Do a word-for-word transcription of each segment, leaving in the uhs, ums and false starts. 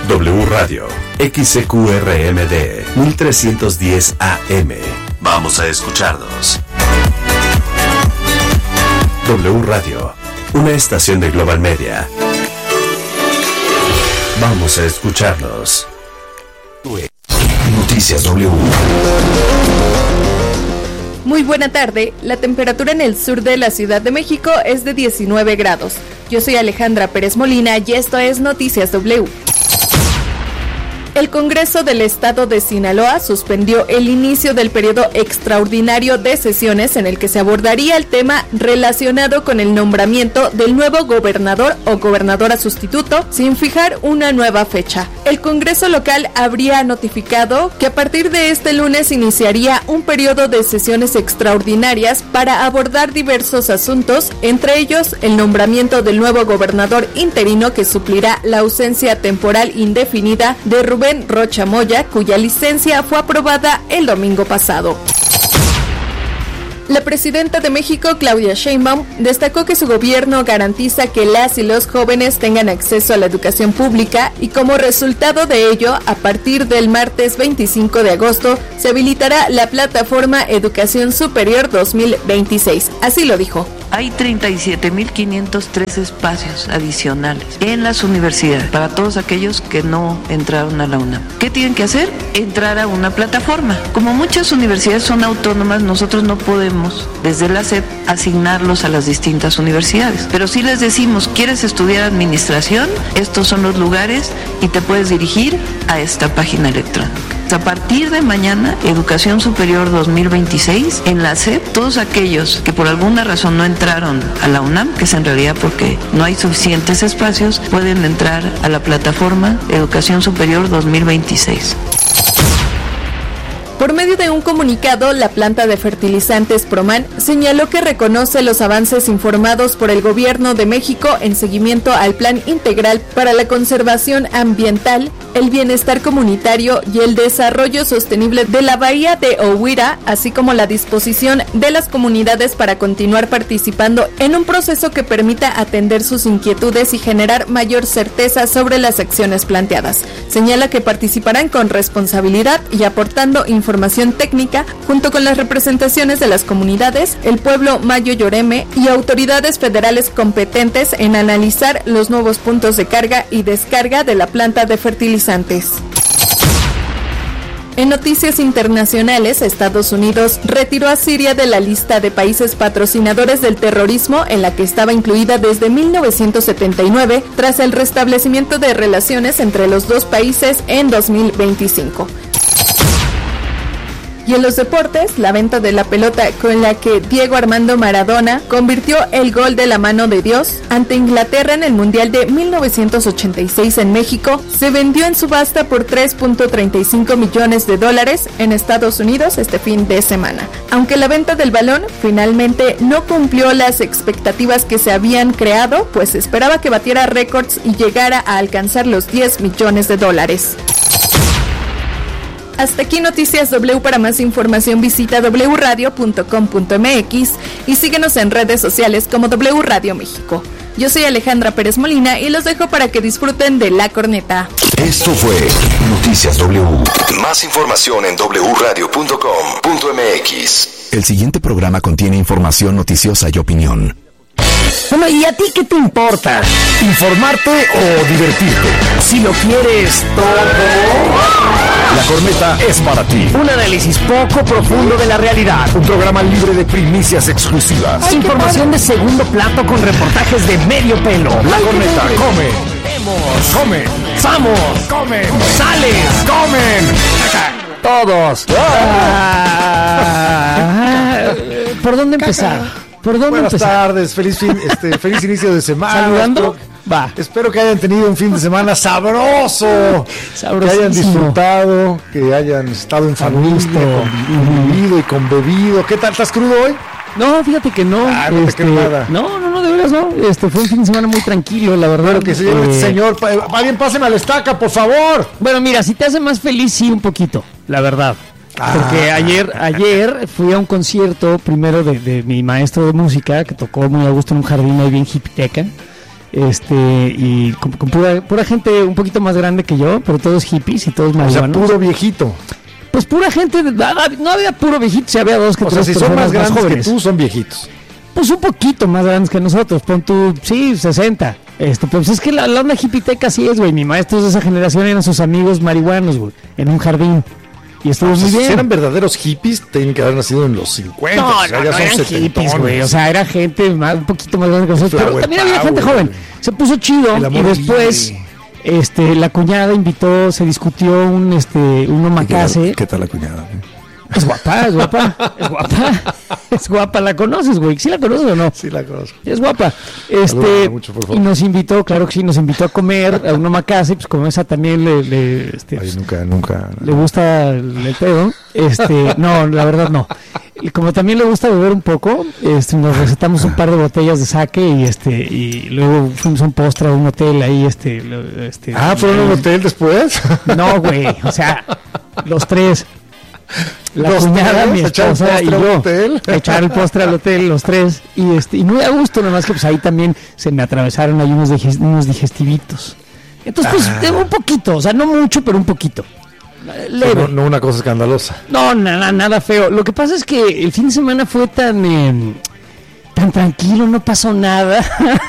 W Radio, X C Q R M D, mil trescientos diez A M. Vamos a escucharnos. W Radio, una estación de Global Media. Vamos a escucharnos. Noticias W. Muy buena tarde. La temperatura en el sur de la Ciudad de México es de diecinueve grados. Yo soy Alejandra Pérez Molina y esto es Noticias W. El Congreso del Estado de Sinaloa suspendió el inicio del periodo extraordinario de sesiones en el que se abordaría el tema relacionado con el nombramiento del nuevo gobernador o gobernadora sustituto sin fijar una nueva fecha. El Congreso local habría notificado que a partir de este lunes iniciaría un periodo de sesiones extraordinarias para abordar diversos asuntos, entre ellos el nombramiento del nuevo gobernador interino que suplirá la ausencia temporal indefinida de Rubén Rocha Moya, cuya licencia fue aprobada el domingo pasado. La presidenta de México, Claudia Sheinbaum, destacó que su gobierno garantiza que las y los jóvenes tengan acceso a la educación pública y como resultado de ello, a partir del martes veinticinco de agosto, se habilitará la plataforma Educación Superior dos mil veintiséis. Así lo dijo. Hay treinta y siete mil quinientos tres espacios adicionales en las universidades para todos aquellos que no entraron a la UNAM. ¿Qué tienen que hacer? Entrar a una plataforma. Como muchas universidades son autónomas, nosotros no podemos, desde la S E P, asignarlos a las distintas universidades. Pero si les decimos, ¿quieres estudiar administración? Estos son los lugares y te puedes dirigir a esta página electrónica. A partir de mañana, Educación Superior dos mil veintiséis, en la S E P, todos aquellos que por alguna razón no entraron a la UNAM, que es en realidad porque no hay suficientes espacios, pueden entrar a la plataforma Educación Superior dos mil veintiséis. Por medio de un comunicado, la planta de fertilizantes Proman señaló que reconoce los avances informados por el Gobierno de México en seguimiento al Plan Integral para la Conservación Ambiental, el Bienestar Comunitario y el Desarrollo Sostenible de la Bahía de Ohuira, así como la disposición de las comunidades para continuar participando en un proceso que permita atender sus inquietudes y generar mayor certeza sobre las acciones planteadas. Señala que participarán con responsabilidad y aportando información información técnica junto con las representaciones de las comunidades, el pueblo Mayo Yoreme y autoridades federales competentes en analizar los nuevos puntos de carga y descarga de la planta de fertilizantes. En noticias internacionales, Estados Unidos retiró a Siria de la lista de países patrocinadores del terrorismo en la que estaba incluida desde mil novecientos setenta y nueve tras el restablecimiento de relaciones entre los dos países en dos mil veinticinco. Y en los deportes, la venta de la pelota con la que Diego Armando Maradona convirtió el gol de la mano de Dios ante Inglaterra en el Mundial de mil novecientos ochenta y seis en México se vendió en subasta por tres punto treinta y cinco millones de dólares en Estados Unidos este fin de semana. Aunque la venta del balón finalmente no cumplió las expectativas que se habían creado, pues se esperaba que batiera récords y llegara a alcanzar los diez millones de dólares. Hasta aquí Noticias W. Para más información visita doble u radio punto com punto m x y síguenos en redes sociales como W Radio México. Yo soy Alejandra Pérez Molina y los dejo para que disfruten de La Corneta. Esto fue Noticias W. Más información en doble u radio punto com punto m x. El siguiente programa contiene información noticiosa y opinión. Bueno, ¿y a ti qué te importa? ¿Informarte o divertirte? Si lo quieres todo, La Corneta es para ti. Un análisis poco profundo de la realidad. Un programa libre de primicias exclusivas. Ay, información de segundo plato con reportajes de medio pelo. La Corneta, come, vemos, come, vamos, comen, sales, comen. Todos. Ah, ¿por dónde empezar? ¿Por dónde Buenas empezar? tardes, feliz fin, este, feliz inicio de semana. ¿Saludando? Espero, Va. espero que hayan tenido un fin de semana sabroso, que hayan disfrutado, que hayan estado en familia, convivido y conbebido. ¿Qué tal? ¿Estás crudo hoy? No, fíjate que no. Ah, no te este, creo nada. No, no, no, de veras no. Este fue un fin de semana muy tranquilo, la verdad. Bueno, que se lleve eh, este señor. Va bien, páseme a la estaca, por favor. Bueno, mira, si te hace más feliz, sí, un poquito, la verdad. Porque Ah. ayer ayer fui a un concierto primero de, de mi maestro de música que tocó muy a gusto en un jardín ahí bien hipiteca. este y con, con pura, pura gente un poquito más grande que yo, pero todos hippies y todos marihuanos. O sea, puro viejito. Pues pura gente, no había puro viejito, sí había dos que o tres sea, si son más grandes jóvenes. que tú, son viejitos. Pues un poquito más grandes que nosotros, pon tú, sí, sesenta. Este, pues es que la, la onda hipiteca sí es, güey. Mi maestros de esa generación eran sus amigos marihuanos, güey, en un jardín. Y estuvo o sea, muy bien. Si eran verdaderos hippies, tienen que haber nacido en los cincuenta. No, o sea, no, ya no son eran hippies, güey. O sea, era gente más, un poquito más grande que nosotros. Pero también había gente joven. Se puso chido y después... Libre. Este, la cuñada invitó, se discutió un este un omakase. ¿Qué tal la cuñada? Es guapa, es guapa, es guapa, es guapa. ¿La conoces, güey? ¿Sí la conoces o no? Sí la conozco. Es guapa. Este, mucho, por favor. Y nos invitó, claro que sí, nos invitó a comer a un omakase, pues como esa también le, le este, Ay, nunca, nunca. Le gusta el, el pedo. Este, no, la verdad no. Y como también le gusta beber un poco, este, nos recetamos un par de botellas de sake y este y luego fuimos a un postre a un hotel ahí, este, este. Ah, ¿fueron a un hotel después? No, güey, o sea, los tres. La los cuñada, tres, mi esposa y yo hotel. echar el postre al hotel, los tres, y este y muy a gusto, nada más que pues ahí también se me atravesaron ahí unos, digest, unos digestivitos. Entonces, pues, ah. un poquito, o sea, no mucho, pero un poquito. Leve. No, no una cosa escandalosa. No, nada, nada feo. Lo que pasa es que el fin de semana fue tan, eh, tan tranquilo, no pasó nada.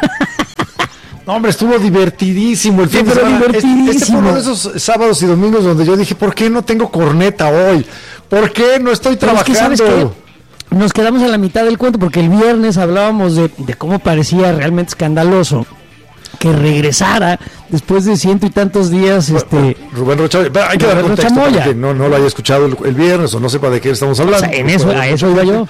No, hombre, estuvo divertidísimo el fin sí, de semana. Divertidísimo. Este fue uno de esos sábados y domingos donde yo dije, ¿por qué no tengo corneta hoy? ¿Por qué no estoy Pero trabajando? Es que, ¿sabes qué? Nos quedamos a la mitad del cuento porque el viernes hablábamos de, de cómo parecía realmente escandaloso que regresara después de ciento y tantos días este Rubén Rocha Moya. Hay que dar contexto para que no, no lo haya escuchado el, el viernes o no sepa de qué estamos hablando. O sea, en eso, a eso iba yo.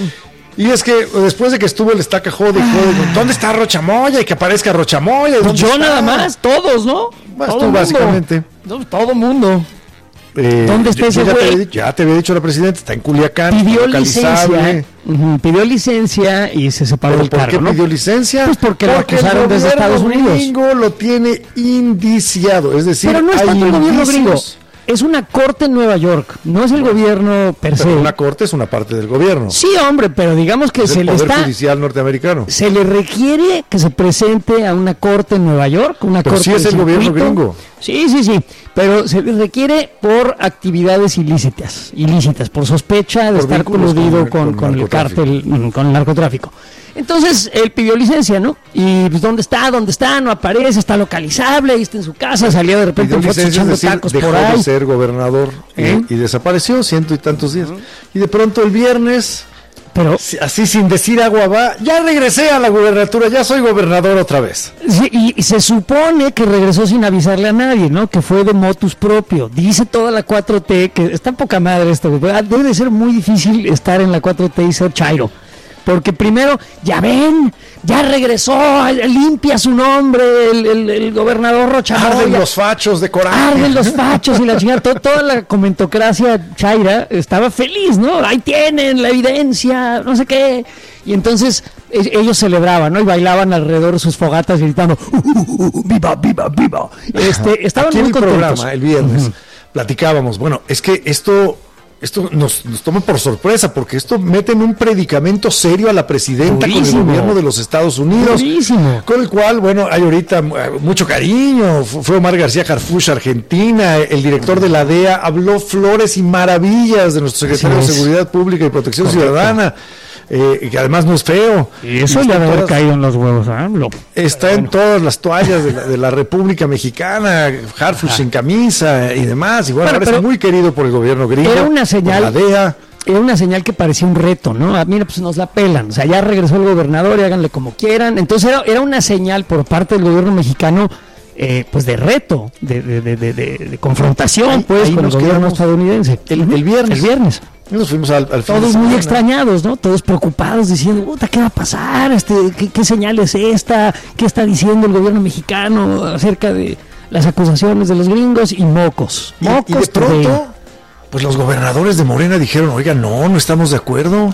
Y es que después de que estuvo el estaca jode, jode, ¿dónde está Rocha Moya? Y que aparezca Rocha Moya. Pues yo está? Nada más, todos, ¿no? Pues todo tú mundo. Básicamente. No, todo mundo. Eh, ¿Dónde está ese ya güey? Te, ya te había dicho la presidenta, está en Culiacán. Pidió licencia. Uh-huh, pidió licencia y se separó del cargo. ¿Por qué ¿no? pidió licencia? Pues porque, porque lo acusaron desde Estados Unidos. El gringo lo tiene indiciado, es decir, pero no es tanto el gobierno gringo. Es una corte en Nueva York, no es el gobierno per se. Pero una corte es una parte del gobierno. Sí, hombre, pero digamos que es se el le poder está judicial norteamericano. Se le requiere que se presente a una corte en Nueva York, una pero corte sí es el circuito. Gobierno gringo. Sí, sí, sí, pero se le requiere por actividades ilícitas, ilícitas, por sospecha de por estar coludido con, con, con, con el cártel, con el narcotráfico. Entonces él pidió licencia, ¿no? Y pues ¿dónde está? ¿Dónde está? No aparece, está localizable, ahí está en su casa, salía de repente fotos echando decir, tacos dejó por ahí. de ser gobernador ¿Eh? y, y desapareció ciento y tantos días. Uh-huh. Y de pronto el viernes, pero así sin decir agua va, ya regresé a la gubernatura, ya soy gobernador otra vez. Sí, y, y se supone que regresó sin avisarle a nadie, ¿no? Que fue de motus propio. Dice toda la cuatro T que está en poca madre esto, debe de ser muy difícil estar en la cuatro T y ser chairo. Porque primero, ya ven, ya regresó, limpia su nombre, el, el, el gobernador Rocha Moya. Arden los fachos de coraje. Arden los fachos y la chingada. Toda, toda la comentocracia chaira estaba feliz, ¿no? Ahí tienen la evidencia, no sé qué. Y entonces ellos celebraban, ¿no? Y bailaban alrededor de sus fogatas gritando, uh, uh, uh, ¡viva, viva, viva! Este, estaban Aquí muy en el contentos. programa, el viernes, uh-huh. platicábamos, bueno, es que esto... Esto nos, nos toma por sorpresa, porque esto mete en un predicamento serio a la presidenta Durísimo. Con el gobierno de los Estados Unidos, Durísimo. Con el cual, bueno, hay ahorita mucho cariño. Fue Omar García Harfuch, Argentina, el director de la D E A habló flores y maravillas de nuestro secretario de Seguridad Pública y Protección Correcto. Ciudadana. Eh, que además no es feo. Y eso le debe haber caído en los huevos, ¿eh? Lo, está bueno. En todas las toallas de la, de la República Mexicana, Harfuch sin camisa y demás. Y bueno, bueno ahora es muy querido por el gobierno gringo. Era una señal. La D E A. Era una señal que parecía un reto, ¿no? Ah, mira, pues nos la pelan. O sea, ya regresó el gobernador y háganle como quieran. Entonces era, era una señal por parte del gobierno mexicano. Eh, pues de reto, de, de, de, de, de confrontación, ahí, pues, ahí con el gobierno estadounidense. El, el viernes. El viernes. Nos fuimos al, al Todos muy extrañados, ¿no? Todos preocupados, diciendo, puta, ¿qué va a pasar? Este, ¿qué, ¿Qué señal es esta? ¿Qué está diciendo el gobierno mexicano acerca de las acusaciones de los gringos? Y mocos. Mocos. Y, y de pronto, de... pues los gobernadores de Morena dijeron, oiga, no, no estamos de acuerdo.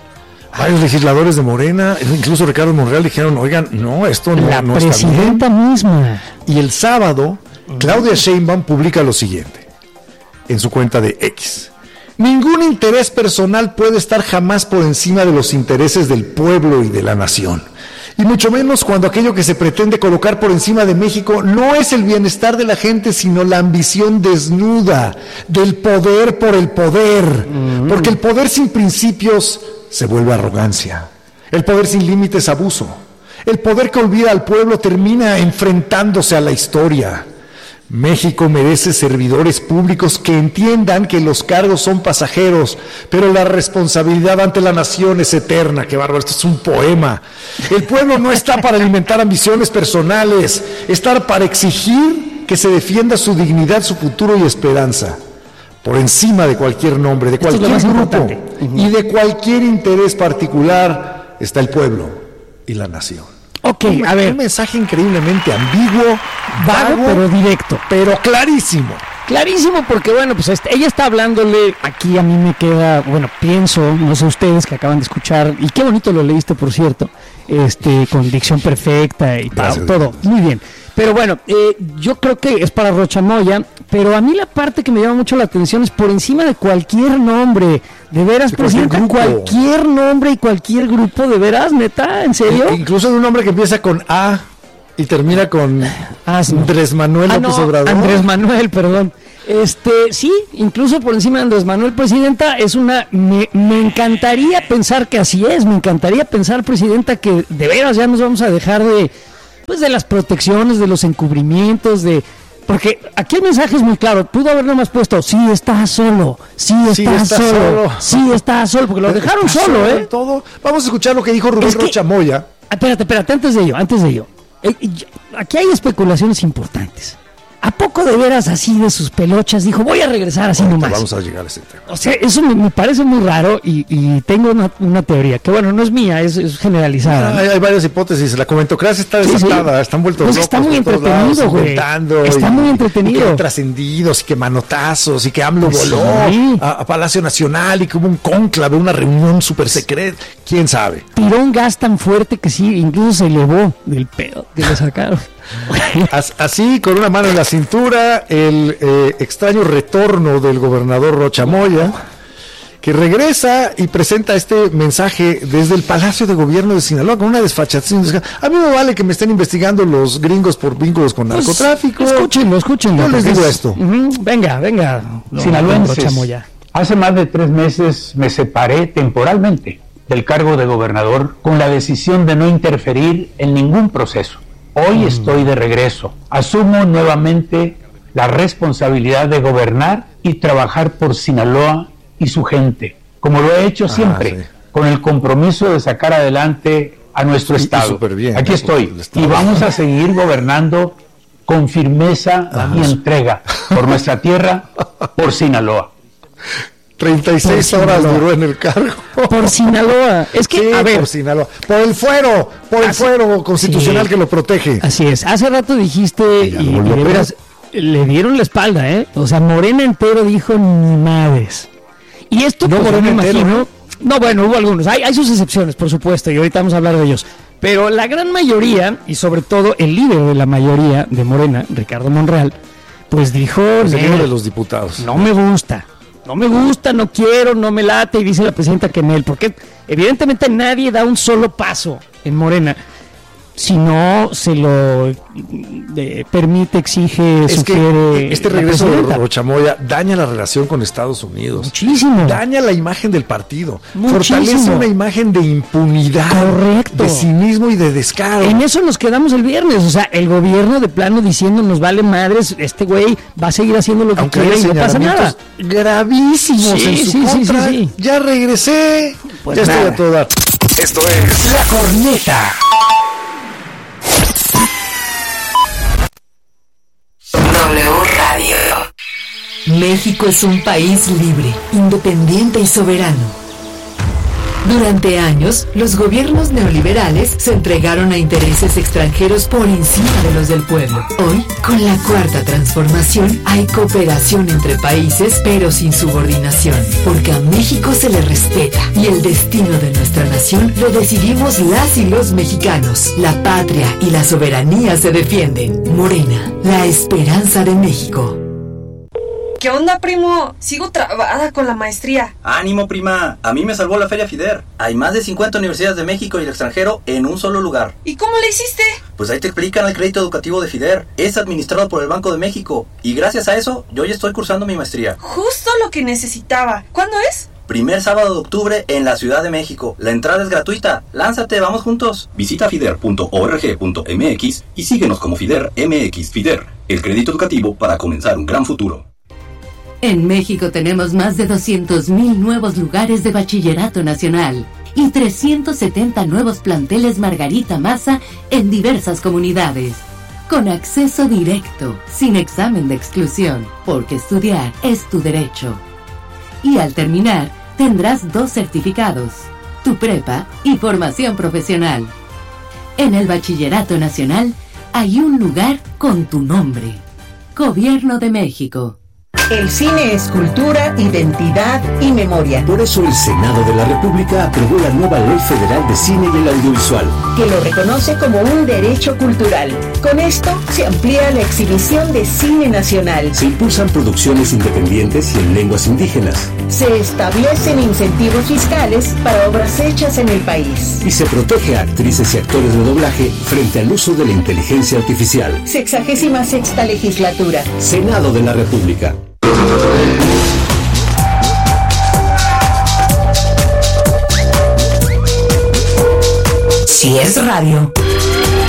Varios legisladores de Morena, incluso Ricardo Monreal, dijeron, oigan, no, esto no, la no está bien. La presidenta misma. Y el sábado, Claudia Sheinbaum publica lo siguiente, en su cuenta de X. Ningún interés personal puede estar jamás por encima de los intereses del pueblo y de la nación. Y mucho menos cuando aquello que se pretende colocar por encima de México no es el bienestar de la gente, sino la ambición desnuda del poder por el poder. Mm. Porque el poder sin principios se vuelve arrogancia. El poder sin límites, abuso. El poder que olvida al pueblo termina enfrentándose a la historia. México merece servidores públicos que entiendan que los cargos son pasajeros, pero la responsabilidad ante la nación es eterna. Qué bárbaro, esto es un poema. El pueblo no está para alimentar ambiciones personales, está para exigir que se defienda su dignidad, su futuro y esperanza. Por encima de cualquier nombre, de cualquier grupo uh-huh. y de cualquier interés particular, está el pueblo y la nación. Ok, un, a ver. Un mensaje increíblemente ambiguo, vago, vago, pero directo. Pero clarísimo. Clarísimo, porque bueno, pues este, ella está hablándole, aquí a mí me queda, bueno, pienso, no sé ustedes que acaban de escuchar, y qué bonito lo leíste, por cierto, este, con dicción perfecta y tal, todo, muy bien. Pero bueno, eh, yo creo que es para Rocha Moya, pero a mí la parte que me llama mucho la atención es por encima de cualquier nombre, de veras, presidenta, cualquier, cualquier nombre y cualquier grupo, de veras, neta, ¿en serio? E incluso de un nombre que empieza con A y termina con ah, sí. Andrés Manuel ah, López no, Obrador. Andrés Manuel, perdón. Este, sí, incluso por encima de Andrés Manuel, presidenta, es una, me, me encantaría pensar que así es, me encantaría pensar, presidenta, que de veras ya nos vamos a dejar de, pues de las protecciones, de los encubrimientos, de, porque aquí el mensaje es muy claro, pudo haber nomás puesto, sí está solo, sí está, sí está solo, solo, sí está solo, porque lo dejaron está solo, solo ¿eh? Todo. Vamos a escuchar lo que dijo Rubén es que, Rocha Moya. Espérate, espérate, antes de ello, antes de ello, eh, aquí hay especulaciones importantes. ¿A poco de veras así de sus pelochas dijo, voy a regresar así bueno, nomás? Vamos a llegar a ese tema. O sea, eso me, me parece muy raro y, y tengo una, una teoría, que bueno, no es mía, es, es generalizada. Hay, hay varias hipótesis, la comentocracia está desatada, sí, sí. Están vueltos pues locos. Está muy entretenido, güey. Está y, muy entretenido. Y que trascendidos y que manotazos y que AMLO pues voló sí. a, a Palacio Nacional y que hubo un cónclave, una reunión súper secreta, quién sabe. Tiró un gas tan fuerte que sí, incluso se elevó del pedo que le sacaron. Así, con una mano en la cintura, el eh, extraño retorno del gobernador Rocha Moya, que regresa y presenta este mensaje desde el Palacio de Gobierno de Sinaloa con una desfachatez. A mí me vale que me estén investigando los gringos por vínculos con pues, narcotráfico. Escúchenlo, escúchenlo. Yo les digo es, esto. Uh-huh, venga, venga, no, sinaloenses. Rocha Moya. Hace más de tres meses me separé temporalmente del cargo de gobernador con la decisión de no interferir en ningún proceso. Hoy estoy de regreso. Asumo nuevamente la responsabilidad de gobernar y trabajar por Sinaloa y su gente, como lo he hecho siempre, ah, sí. con el compromiso de sacar adelante a nuestro sí, estado. Bien, Aquí estoy y vamos a seguir gobernando con firmeza ah, y entrega por nuestra tierra, por Sinaloa. treinta y seis horas duró en el cargo. Por Sinaloa. Es que, sí, a ver. Por Sinaloa. Por el fuero, por el fuero constitucional sí. que lo protege. Así es. Hace rato dijiste, y, y de veras, le dieron la espalda, ¿eh? O sea, Morena entero dijo ni madres. Y esto, no, pues, Morena me entero. imagino. No, bueno, hubo algunos. Hay, hay sus excepciones, por supuesto, y ahorita vamos a hablar de ellos. Pero la gran mayoría, y sobre todo el líder de la mayoría de Morena, Ricardo Monreal, pues dijo. El líder de los diputados. No me gusta. No me gusta, no quiero, no me late, y dice la presidenta que en él, porque evidentemente nadie da un solo paso en Morena si no se lo eh, permite, exige, es sugiere. Que este regreso de Rocha Moya daña la relación con Estados Unidos. Muchísimo. Daña la imagen del partido. Muchísimo. Fortalece una imagen de impunidad. Correcto. De cinismo y de descaro. En eso nos quedamos el viernes. O sea, el gobierno de plano diciendo nos vale madres, este güey va a seguir haciendo lo que Aunque quiere y no pasa nada. Gravísimos sí, en su sí, contra. Sí, sí, sí. Ya regresé. Pues ya nada. estoy a todo dar. Esto es La Corneta. W Radio. México es un país libre, independiente y soberano. Durante años, los gobiernos neoliberales se entregaron a intereses extranjeros por encima de los del pueblo. Hoy, con la cuarta transformación, hay cooperación entre países, pero sin subordinación, porque a México se le respeta y el destino de nuestra nación lo decidimos las y los mexicanos. La patria y la soberanía se defienden. Morena, la esperanza de México. ¿Qué onda, primo? Sigo trabada con la maestría. ¡Ánimo, prima! A mí me salvó la Feria FIDER. Hay más de cincuenta universidades de México y el extranjero en un solo lugar. ¿Y cómo le hiciste? Pues ahí te explican el crédito educativo de FIDER. Es administrado por el Banco de México. Y gracias a eso, yo ya estoy cursando mi maestría. Justo lo que necesitaba. ¿Cuándo es? Primer sábado de octubre en la Ciudad de México. La entrada es gratuita. Lánzate, vamos juntos. Visita fider punto org punto m x y síguenos como FIDER M X. FIDER, el crédito educativo para comenzar un gran futuro. En México tenemos más de doscientos mil nuevos lugares de bachillerato nacional y trescientos setenta nuevos planteles Margarita Maza en diversas comunidades. Con acceso directo, sin examen de exclusión, porque estudiar es tu derecho. Y al terminar, tendrás dos certificados, tu prepa y formación profesional. En el Bachillerato Nacional hay un lugar con tu nombre. Gobierno de México. El cine es cultura, identidad y memoria. Por eso el Senado de la República aprobó la nueva Ley Federal de Cine y el Audiovisual, que lo reconoce como un derecho cultural. Con esto se amplía la exhibición de cine nacional. Se impulsan producciones independientes y en lenguas indígenas. Se establecen incentivos fiscales para obras hechas en el país. Y se protege a actrices y actores de doblaje frente al uso de la inteligencia artificial. Sexagésima sexta legislatura. Senado de la República. Si es radio,